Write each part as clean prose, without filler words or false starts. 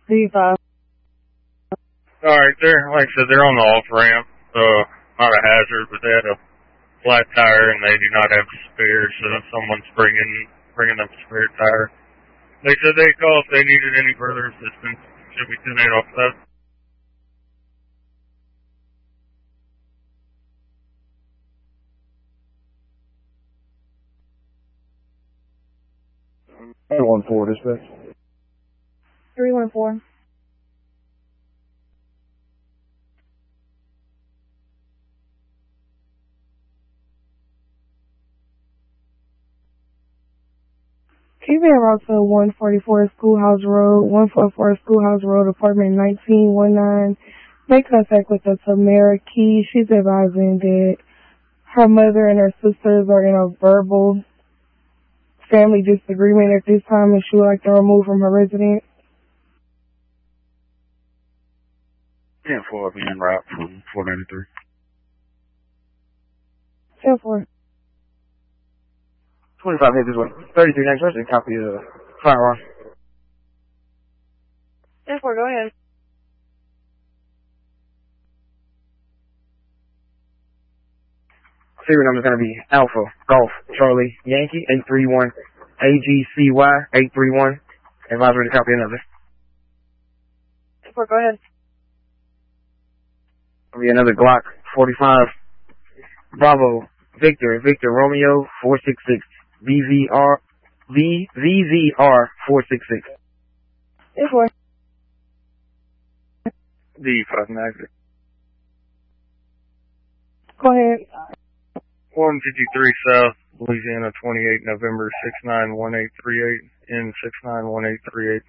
D5. Alright, like I said, they're on the off-ramp. Not a hazard, but they had a flat tire and they do not have spares, so someone's bringing up a spare tire. They said they'd call if they needed any further assistance. Should be 10-8 off that. One four, dispatch. 314. Can you be route to 144 Schoolhouse Road, 144 Schoolhouse Road, apartment 1919. Make contact with the Tamara Key. She's advising that her mother and her sisters are in a verbal family disagreement at this time and she would like to remove from her residence. 10-4, being route from 493. 10-4. 25 hit this way. 33 next person, copy the firearm. 10-4, go ahead. Serial number is going to be Alpha, Golf, Charlie, Yankee, 831, AGCY, 831. Advisory to copy another. 10-4, go ahead. Will be another Glock, 45. Bravo, Victor, Romeo, 466. VVR 466. 10-4. D5 negative. Go ahead. 153 South, Louisiana, 28 November, 691838, in 691838.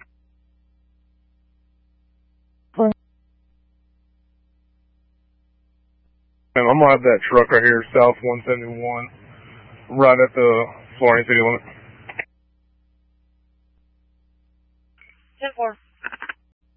And I'm gonna have that truck right here, South 171, right at the Florida city limit. 10-4.